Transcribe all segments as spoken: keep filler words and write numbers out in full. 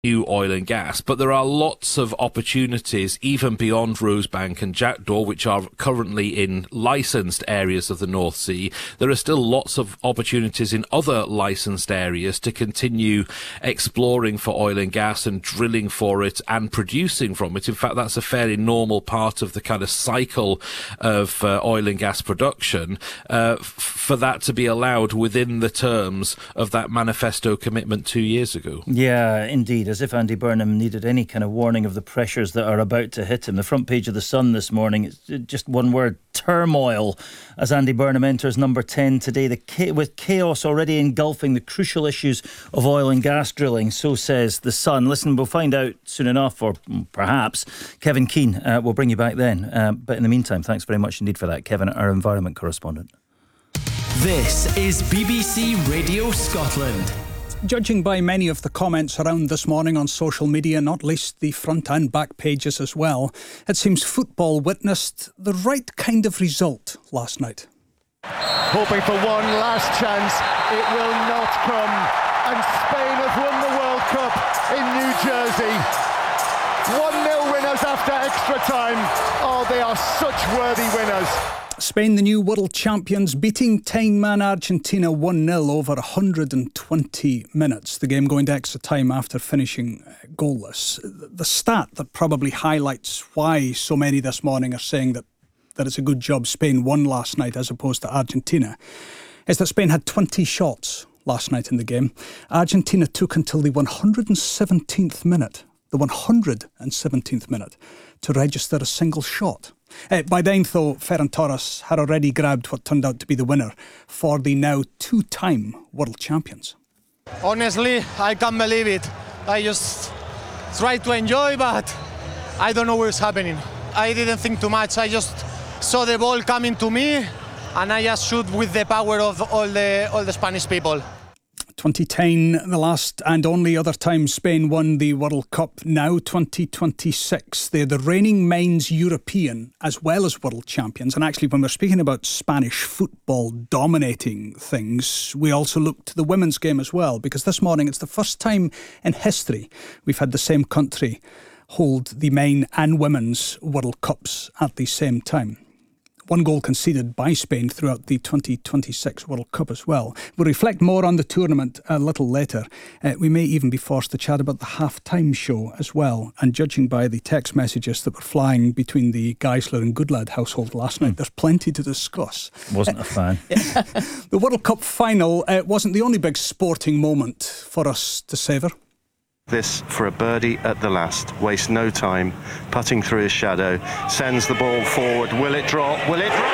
new oil and gas, but there are lots of opportunities even beyond Rosebank and Jackdaw, which are currently in licensed areas of the North Sea. There are still lots of opportunities in other licensed areas to continue exploring for oil and gas and drilling for it and producing from it. In fact, that's a fairly normal part of the kind of cycle of uh, oil and gas production, uh, f- for that to be allowed within the terms of that manifesto commitment two years ago. Yeah, indeed. As if Andy Burnham needed any kind of warning of the pressures that are about to hit him. The front page of The Sun this morning, it's just one word: turmoil, as Andy Burnham enters number ten today, the cha- with chaos already engulfing the crucial issues of oil and gas drilling. So says The Sun. Listen, we'll find out soon enough, or perhaps Kevin Keane uh, will bring you back then. Uh, but in the meantime, thanks very much indeed for that, Kevin, our environment correspondent. This is B B C Radio Scotland. Judging by many of the comments around this morning on social media, not least the front and back pages as well, it seems football witnessed the right kind of result last night. Hoping for one last chance, it will not come, and Spain have won the World Cup in New Jersey. one nil winners after extra time. Oh, they are such worthy winners. Spain, the new world champions, beating ten-man Argentina one nil over one hundred twenty minutes. The game going to extra time after finishing goalless. The stat that probably highlights why so many this morning are saying that, that it's a good job Spain won last night as opposed to Argentina is that Spain had twenty shots last night in the game. Argentina took until the one hundred seventeenth minute, the one hundred seventeenth minute, to register a single shot. Uh, by then, though, Ferran Torres had already grabbed what turned out to be the winner for the now two-time world champions. Honestly, I can't believe it. I just try to enjoy, but I don't know what's happening. I didn't think too much. I just saw the ball coming to me, and I just shoot with the power of all the all the Spanish people. twenty ten, the last and only other time Spain won the World Cup. Now twenty twenty-six. They're the reigning men's European as well as world champions. And actually, when we're speaking about Spanish football dominating things, we also look to the women's game as well, because this morning it's the first time in history we've had the same country hold the men and women's World Cups at the same time. One goal conceded by Spain throughout the twenty twenty-six World Cup as well. We'll reflect more on the tournament a little later. Uh, we may even be forced to chat about the half-time show as well. And judging by the text messages that were flying between the Geisler and Goodlad household last night, there's plenty to discuss. Wasn't a fan. The World Cup final uh, wasn't the only big sporting moment for us to savour. This for a birdie at the last. Waste no time. Putting through his shadow. Sends the ball forward. Will it drop? Will it drop?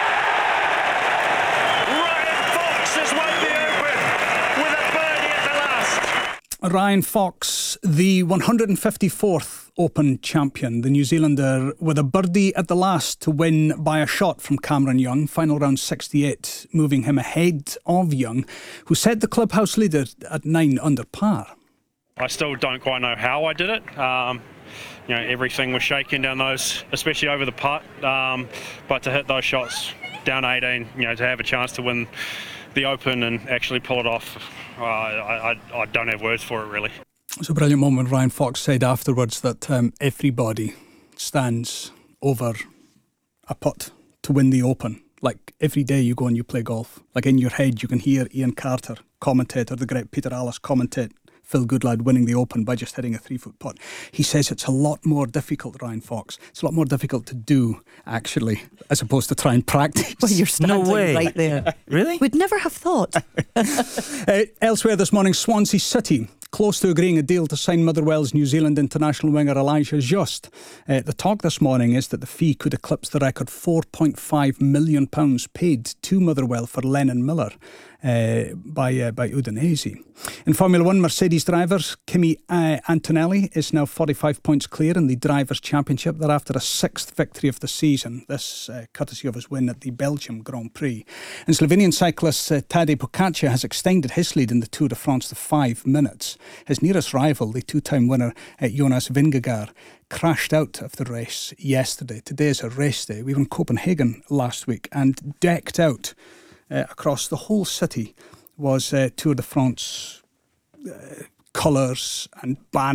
Ryan Fox has won the Open with a birdie at the last. Ryan Fox, the one hundred fifty-fourth Open champion, the New Zealander, with a birdie at the last to win by a shot from Cameron Young. Final round sixty-eight, moving him ahead of Young, who set the clubhouse leader at nine under par. I still don't quite know how I did it. Um, you know, everything was shaking down those, especially over the putt. Um, but to hit those shots down eighteen, you know, to have a chance to win the Open and actually pull it off, uh, I, I, I don't have words for it, really. It's a brilliant moment. Ryan Fox said afterwards that um, everybody stands over a putt to win the Open. Like every day you go and you play golf. Like in your head you can hear Ian Carter, commentator, the great Peter Allis commentate Phil Goodlad winning the Open by just hitting a three-foot putt. He says it's a lot more difficult, Ryan Fox. It's a lot more difficult to do, actually, as opposed to try and practice. Well, you're standing No way. right there. Really? We'd never have thought. uh, elsewhere this morning, Swansea City close to agreeing a deal to sign Motherwell's New Zealand international winger Elijah Just. Uh, the talk this morning is that the fee could eclipse the record four point five million pounds paid to Motherwell for Lennon Miller uh, by uh, by Udinese. In Formula One, Mercedes drivers Kimi uh, Antonelli is now forty-five points clear in the Drivers' Championship. They're after a sixth victory of the season, this uh, courtesy of his win at the Belgium Grand Prix. And Slovenian cyclist uh, Tadej Pogačar has extended his lead in the Tour de France to five minutes. His nearest rival, the two-time winner uh, Jonas Vingegaard, crashed out of the race yesterday. Today is a race day. We were in Copenhagen last week, and decked out uh, across the whole city was uh, Tour de France uh, colours and banners.